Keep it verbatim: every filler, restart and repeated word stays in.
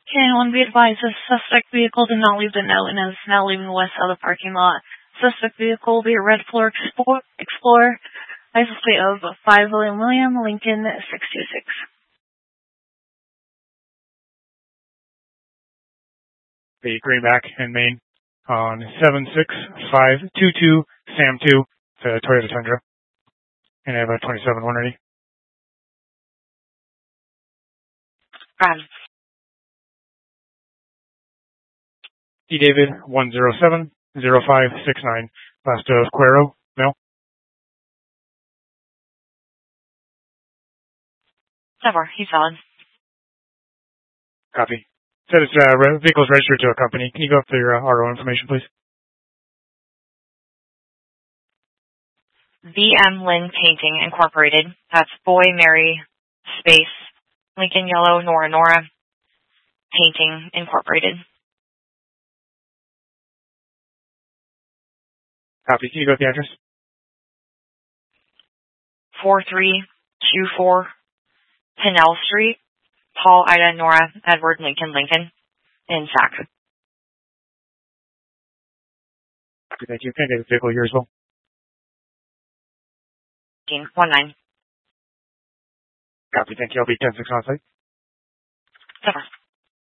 Can anyone be advised the suspect vehicle did not leave the note and is now leaving west of the parking lot. Suspect vehicle will be a red floor Explorer, license plate of five William William, Lincoln six two six. The Greenback in Maine on seven six five two two Sam two, the Toyota Tundra. And I have a twenty-seven one ready. Brad. D. David one zero seven zero five six nine, last of Cuero, mail. Never, he's on. Copy. Said it's uh, re- vehicle's registered to a company. Can you go up to your uh, R O information, please? V M Lynn Painting Incorporated. That's Boy, Mary, space, Lincoln Yellow, Nora, Nora, Painting Incorporated. Copy. Can you go with the address? four three two four Pinnell Street, Paul, Ida, Nora, Edward, Lincoln, Lincoln, in Sac. Copy. Thank you. Can I get the vehicle here as well? one nine. Copy. Thank you. I'll be ten six on site. Never.